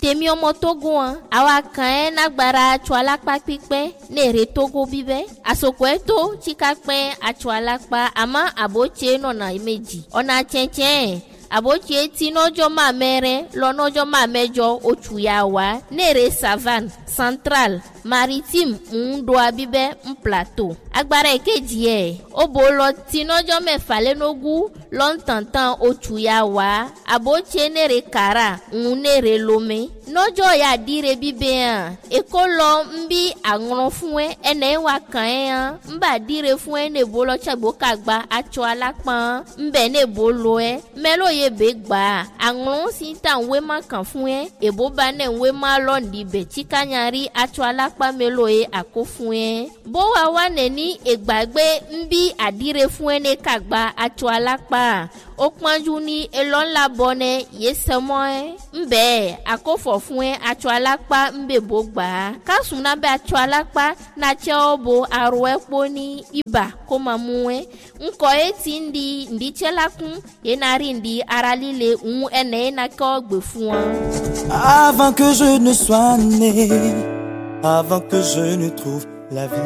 tèmi ọmọ Togo an àwa kan ẹ nagbara atsọ alakpa pípẹ́ nèrè Togo bíbẹ́ àsopọ ẹ tó tsika pẹ́ atsọ alakpa àmọ́ àbótse nọ̀nà méjì ọ̀nà tsẹ̀tsẹ̀ àbótse tí nọ́jọ́ máa mẹ́rẹ́ lọ nọ́jọ́ máa mẹ́jọ oṣù yà wá nèrè savane central maritime ńdoa bíbẹ́ ń plateau agbára èkejì ẹ̀ ó bò lọ tí nọ́jọ́ mẹ́fà lẹ́nogún lọ́ntàntàn oṣù yà wá àbótse nèrè kàrà ń nèrè lomé nọ́jọ́ yà dire bíbẹ́ hàn èkó lọ ń bí àrùn fún ẹ ẹnẹ́ wà kàn ẹ́ hàn ń bà dire fún ẹ nèbó lọ tsàgbó kàgbà atsọ alápọ̀n ń bẹ̀ nèbó lọ ẹ mẹ́lò yẹ bẹ́ gbà àrùn sí ta ń wé má kàn fún ẹ èbó bá nẹ̀ ń wé má lọ́ọ̀dì bẹ̀ tsikanyari atsọ alápá mẹ́lò yẹ àkó fún ẹ bó wa wà nẹ̀ ní ìgbàgbé ń bí àdire fún ẹ ní kàgbà atsọ alápá ó pọ́njú ní elọ́ńlá bọ́nẹ yé sẹ́mọ́ ẹ ń bẹ̀ àkófọ̀ fún ẹ atsọ alápá ń bẹ̀ bó gbà kásùn náà bẹ atsọ alápá náà tsẹ́ ọ bo arọ ẹ kpó ní ibà kó máa mú ẹ ńkọ ẹ ti ń di ǹdí tsẹ́ la kún yẹn náà rí ǹdí ara líle ń ẹnẹ́ yẹn náà kọ́ gbè fún ọ. Avant que je ne sois né, avant que je ne trouve la vie.